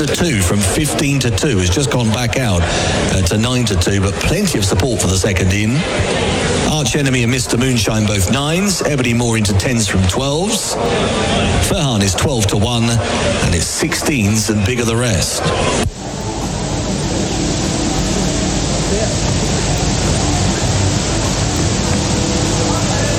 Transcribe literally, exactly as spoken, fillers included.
under two from fifteen to two. Has just gone back out uh, to nine to two, but plenty of support for the second in. Arch Enemy and Mister Moonshine both nines. Ebony Moore into tens from twelves. Ferhan is twelve to one, and it's sixteens and bigger the rest.